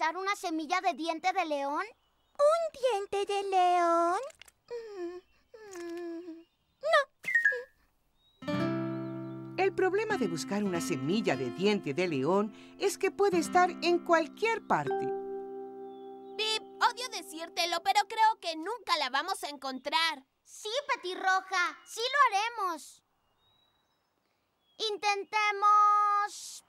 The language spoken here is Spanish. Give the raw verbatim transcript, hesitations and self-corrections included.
localizar una semilla de diente de león? ¿Un diente de león? No. El problema de buscar una semilla de diente de león es que puede estar en cualquier parte. Pip, odio decírtelo, pero creo que nunca la vamos a encontrar. Sí, Petirroja, sí lo haremos. Intentemos